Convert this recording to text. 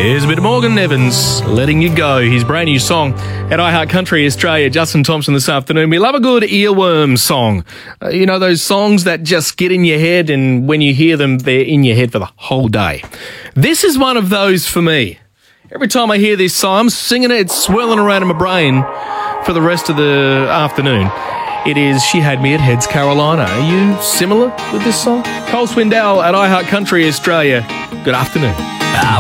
Here's a bit of Morgan Evans, Letting You Go, his brand new song at iHeart Country Australia. Justin Thompson this afternoon. We love a good earworm song. You know, those songs that just get in your head, and when you hear them, they're in your head for the whole day. This is one of those for me. Every time I hear this song, I'm singing it, it's swirling around in my brain for the rest of the afternoon. It is She Had Me at Heads, Carolina. Are you similar with this song? Cole Swindell at iHeart Country Australia. Good afternoon.